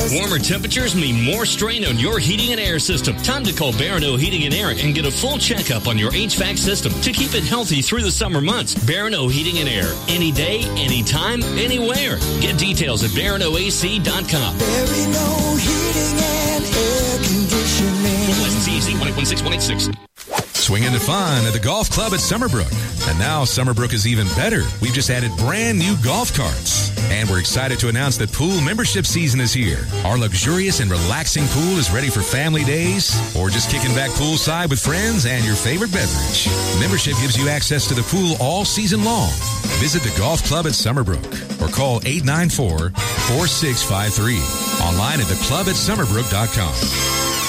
Warmer temperatures mean more strain on your heating and air system. Time to call Barano Heating and Air and get a full checkup on your HVAC system to keep it healthy through the summer months. Barano Heating and Air. Any day, anytime, anywhere. Get details at BaranoAC.com. Barano Heating and Air Conditioning. License EC 1816186. Swing into fun at the golf club at Summerbrook. And now Summerbrook is even better. We've just added brand new golf carts. And we're excited to announce that pool membership season is here. Our luxurious and relaxing pool is ready for family days or just kicking back poolside with friends and your favorite beverage. Membership gives you access to the pool all season long. Visit the golf club at Summerbrook or call 894-4653. Online at theclubatsummerbrook.com.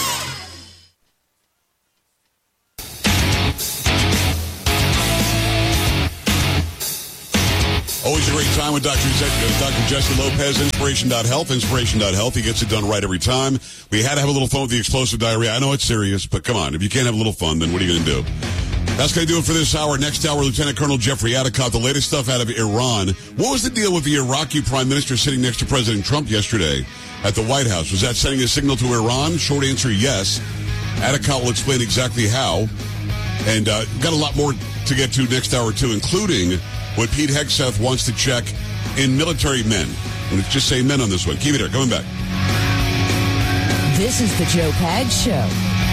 Always a great time with Dr. Jesse Lopez, Inspiration.Health. Inspiration.Health. He gets it done right every time. We had to have a little fun with the explosive diarrhea. I know it's serious, but come on. If you can't have a little fun, then what are you going to do? That's going to do it for this hour. Next hour, Lieutenant Colonel Jeffrey Adicott, the latest stuff out of Iran. What was the deal with the Iraqi prime minister sitting next to President Trump yesterday at the White House? Was that sending a signal to Iran? Short answer, yes. Adicott will explain exactly how. And got a lot more to get to next hour, too, including what Pete Hegseth wants to check in military men. Let's just say men on this one. Keep it here. Coming back. This is the Joe Pags Show.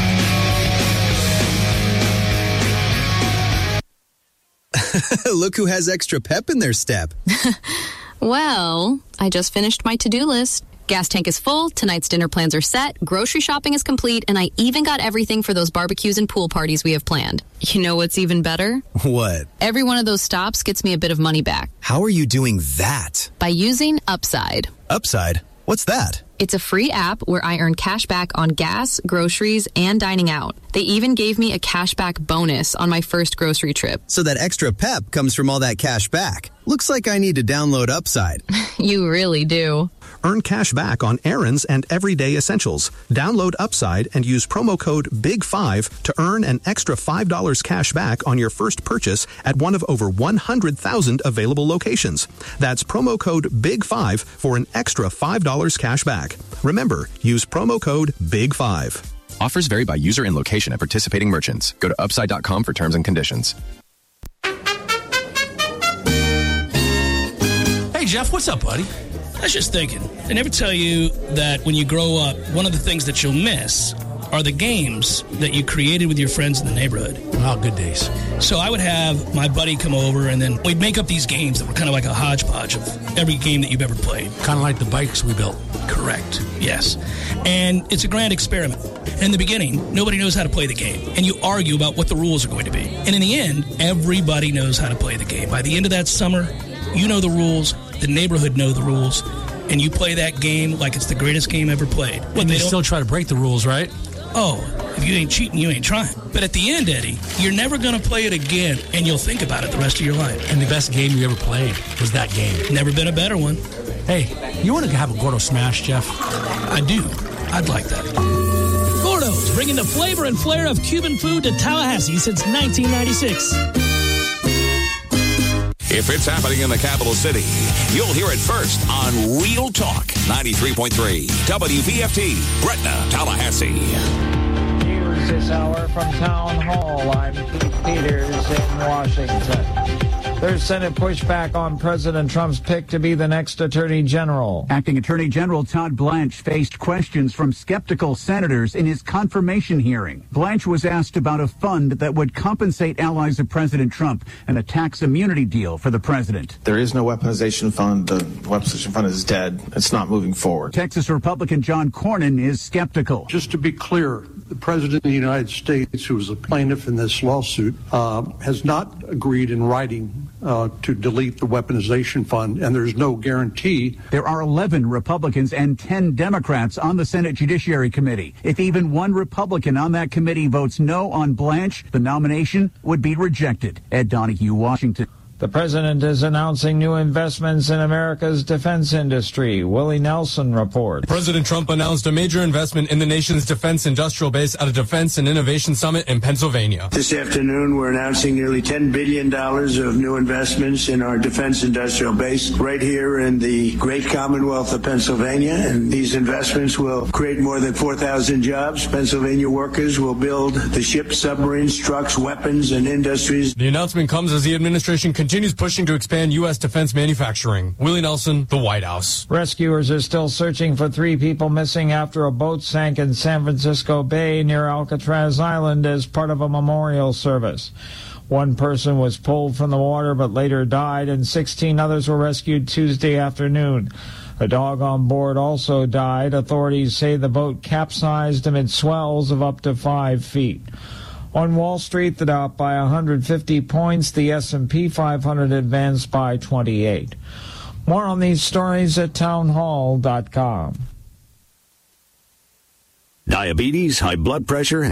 Look who has extra pep in their step. Well, I just finished my to-do list. Gas tank is full, tonight's dinner plans are set, grocery shopping is complete, and I even got everything for those barbecues and pool parties we have planned. You know what's even better? What? Every one of those stops gets me a bit of money back. How are you doing that? By using Upside. Upside? What's that? It's a free app where I earn cash back on gas, groceries, and dining out. They even gave me a cashback bonus on my first grocery trip. So that extra pep comes from all that cash back. Looks like I need to download Upside. You really do. Earn cash back on errands and everyday essentials. Download Upside and use promo code BIG5 to earn an extra $5 cash back on your first purchase at one of over 100,000 available locations. That's promo code BIG5 for an extra $5 cash back. Remember, use promo code BIG5. Offers vary by user and location at participating merchants. Go to Upside.com for terms and conditions. Hey, Jeff, what's up, buddy? I was just thinking, they never tell you that when you grow up, one of the things that you'll miss are the games that you created with your friends in the neighborhood. Oh, good days. So I would have my buddy come over, and then we'd make up these games that were kind of like a hodgepodge of every game that you've ever played. Kind of like the bikes we built. Correct, yes. And it's a grand experiment. In the beginning, nobody knows how to play the game, and you argue about what the rules are going to be. And in the end, everybody knows how to play the game. By the end of that summer, you know the rules, the neighborhood know the rules, and you play that game like it's the greatest game ever played. And they still try to break the rules, right? Oh, if you ain't cheating, you ain't trying. But at the end, Eddie, you're never going to play it again, and you'll think about it the rest of your life. And the best game you ever played was that game. Never been a better one. Hey, you want to have a Gordo Smash, Jeff? I do. I'd like that. Gordo's, bringing the flavor and flair of Cuban food to Tallahassee since 1996. If it's happening in the capital city, you'll hear it first on Real Talk 93.3 WVFT, Gretna, Tallahassee. News this hour from Town Hall. I'm Keith Peters in Washington. There's Senate pushback on President Trump's pick to be the next Attorney General. Acting Attorney General Todd Blanche faced questions from skeptical senators in his confirmation hearing. Blanche was asked about a fund that would compensate allies of President Trump and a tax immunity deal for the president. There is no weaponization fund. The weaponization fund is dead. It's not moving forward. Texas Republican John Cornyn is skeptical. Just to be clear, the President of the United States, who is a plaintiff in this lawsuit, has not agreed in writing to delete the weaponization fund, and there's no guarantee. There are 11 Republicans and 10 Democrats on the Senate Judiciary Committee. If even one Republican on that committee votes no on Blanche, the nomination would be rejected. Ed Donahue, Washington. The president is announcing new investments in America's defense industry. Willie Nelson reports. President Trump announced a major investment in the nation's defense industrial base at a Defense and Innovation Summit in Pennsylvania. This afternoon, we're announcing nearly $10 billion of new investments in our defense industrial base right here in the great Commonwealth of Pennsylvania. And these investments will create more than 4,000 jobs. Pennsylvania workers will build the ships, submarines, trucks, weapons, and industries. The announcement comes as the administration continues pushing to expand U.S. defense manufacturing. Willie Nelson, the White House. Rescuers are still searching for 3 people missing after a boat sank in San Francisco Bay near Alcatraz Island as part of a memorial service. 1 person was pulled from the water but later died, and 16 others were rescued Tuesday afternoon. A dog on board also died. Authorities say the boat capsized amid swells of up to 5 feet. On Wall Street, the Dow up by 150 points. The S&P 500 advanced by 28. More on these stories at townhall.com. Diabetes, high blood pressure,